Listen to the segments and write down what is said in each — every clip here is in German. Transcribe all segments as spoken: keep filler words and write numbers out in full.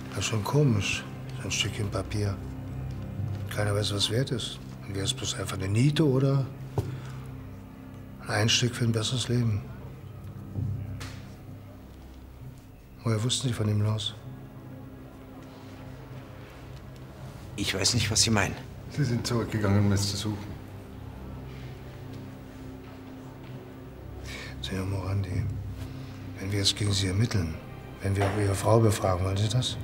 Das ist schon komisch, so ein Stückchen Papier. Keiner weiß, was wert ist. Wäre es bloß einfach eine Niete oder ein Einstieg für ein besseres Leben? Woher wussten Sie von ihm los? Ich weiß nicht, was Sie meinen. Sie sind zurückgegangen, um es zu suchen. Senor Morandi, wenn wir jetzt gegen Sie ermitteln, wenn wir Ihre Frau befragen, wollen Sie das?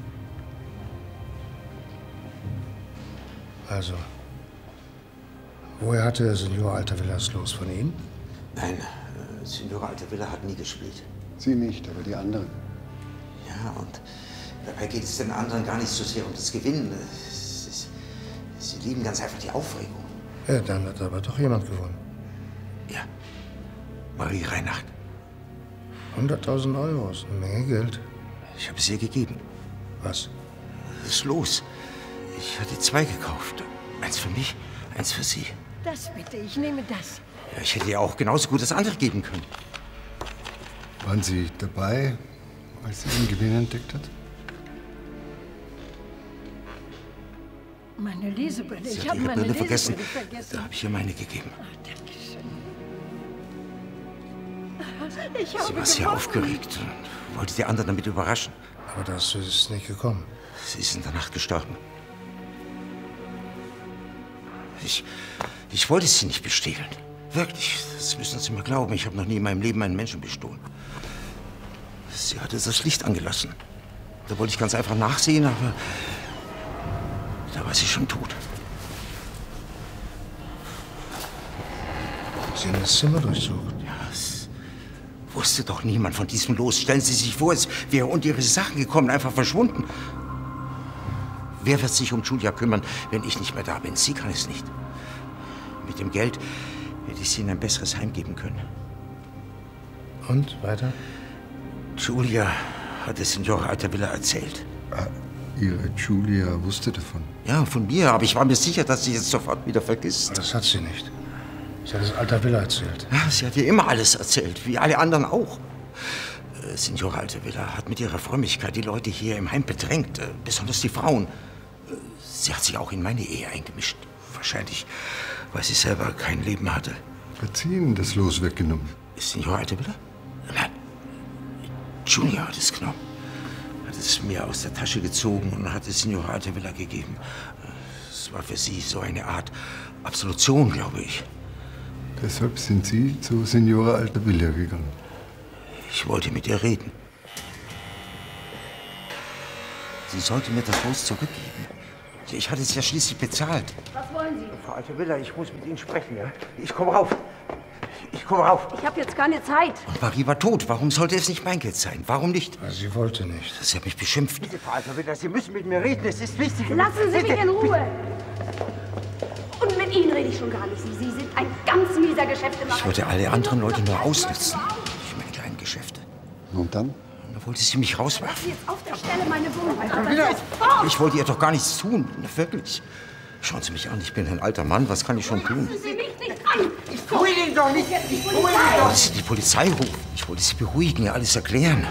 Also, woher hatte Senor Altavilla das Los? Von Ihnen? Nein, äh, Senor Altavilla hat nie gespielt. Sie nicht, aber die anderen. Ja, und dabei geht es den anderen gar nicht so sehr um das Gewinnen. Es ist, sie lieben ganz einfach die Aufregung. Ja, dann hat aber doch jemand gewonnen. Ja, Marie Reinhardt. hunderttausend Euro ist eine Menge Geld. Ich habe es ihr gegeben. Was? Das Los. Ich hatte zwei gekauft. Eins für mich, eins für sie. Das bitte, ich nehme das. Ja, ich hätte ihr auch genauso gut das andere geben können. Waren Sie dabei, als sie den Gewinn entdeckt hat? Meine Lesebrille. Sie Ich hat habe ihre meine Brille Lesebrille vergessen. vergessen. Da habe ich ihr meine gegeben. Ach, Dankeschön. Ich habe Sie war sehr gewonnen. aufgeregt und wollte die anderen damit überraschen. Aber dazu ist es nicht gekommen. Sie ist in der Nacht gestorben. Ich, ich wollte sie nicht bestehlen. Wirklich, das müssen Sie mir glauben. Ich habe noch nie in meinem Leben einen Menschen bestohlen. Sie hatte das Licht angelassen. Da wollte ich ganz einfach nachsehen, aber da war sie schon tot. Sie haben das Zimmer durchsucht. Ja, es wusste doch niemand von diesem Los. Stellen Sie sich vor, es wäre unter Ihre Sachen gekommen, einfach verschwunden. Wer wird sich um Julia kümmern, wenn ich nicht mehr da bin? Sie kann es nicht. Mit dem Geld hätte ich sie in ein besseres Heim geben können. Und weiter? Julia hat es Signora Altavilla erzählt. Ah, Ihre Julia wusste davon. Ja, von mir, aber ich war mir sicher, dass sie es sofort wieder vergisst. Aber das hat sie nicht. Sie hat es Altavilla erzählt. Ja, sie hat ihr immer alles erzählt, wie alle anderen auch. Äh, Signora Altavilla hat mit ihrer Frömmigkeit die Leute hier im Heim bedrängt, äh, besonders die Frauen. Äh, sie hat sich auch in meine Ehe eingemischt. Wahrscheinlich, weil sie selber kein Leben hatte. Hat sie Ihnen das Los weggenommen? Ist Signora Altavilla? Nein. Julia hat es genommen. Hat es mir aus der Tasche gezogen und hat es Signora Altavilla gegeben. Es war für sie so eine Art Absolution, glaube ich. Deshalb sind Sie zu Signora Altavilla gegangen. Ich wollte mit ihr reden. Sie sollte mir das Los zurückgeben. Ich hatte es ja schließlich bezahlt. Was wollen Sie? Frau Altavilla, ich muss mit Ihnen sprechen, ja? Ich komme rauf. Ich komme rauf. Ich habe jetzt keine Zeit. Und Marie war tot. Warum sollte es nicht mein Geld sein? Warum nicht? Weil sie wollte nicht. Sie hat mich beschimpft. Frau Altavilla, Sie müssen mit mir reden. Es ist wichtig. Lassen Sie mich in Ruhe. Und mit Ihnen rede ich schon gar nicht. Sie, Sie sind ein ganz mieser Geschäftemacher. Ich wollte alle anderen Leute nur ausnutzen. Ich meine kleinen Geschäfte. Und dann? Da wollte sie mich rauswerfen. Sie jetzt auf der Stelle meine Wohnung. Ich wollte ihr doch gar nichts tun. Wirklich. Schauen Sie mich an, ich bin ein alter Mann. Was kann ich schon tun? Sie mich nicht an. Ich tue Ihnen doch nicht. Ich tue Ihnen doch. Ich wollte Sie die Polizei rufen. Ich wollte Sie beruhigen, ihr alles erklären.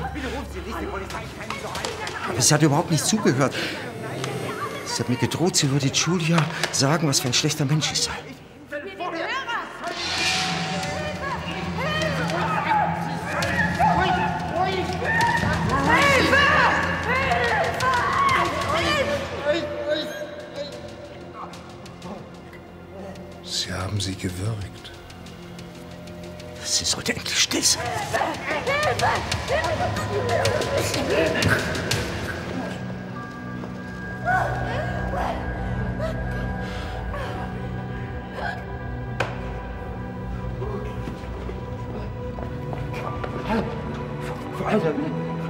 Aber sie hat überhaupt nicht zugehört. Sie hat mir gedroht, sie würde Julia sagen, was für ein schlechter Mensch ich sei. Sie haben sie gewürgt. Sie sollte endlich still sein. Hallo, Frau Altavilla.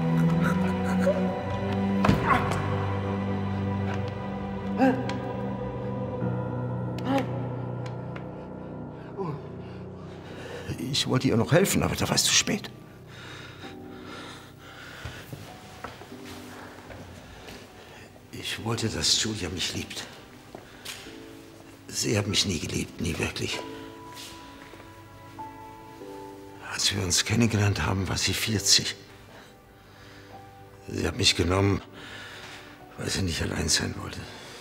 Ich wollte ihr noch helfen, aber da war es zu spät. Ich wollte, dass Julia mich liebt. Sie hat mich nie geliebt, nie wirklich. Als wir uns kennengelernt haben, war sie vierzig. Sie hat mich genommen, weil sie nicht allein sein wollte.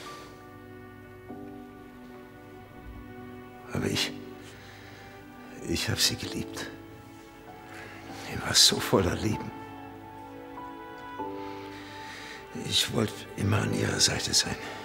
Aber ich, ich habe sie geliebt. Sie war so voller Leben. Ich wollte immer an ihrer Seite sein.